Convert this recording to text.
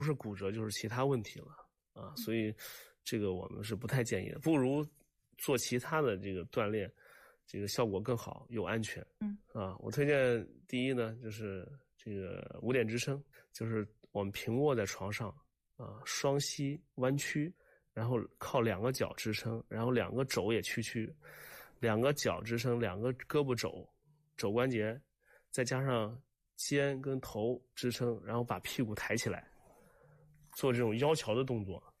不是骨折就是其他问题了啊，所以这个我们是不太建议的，不如做其他的这个锻炼，这个效果更好又安全。我推荐第一呢就是这个5点支撑，就是我们平卧在床上双膝弯曲，然后靠2个脚支撑，然后2个肘也屈曲，2个脚支撑，2个胳膊肘关节，再加上肩跟头支撑，然后把屁股抬起来，做这种腰桥的动作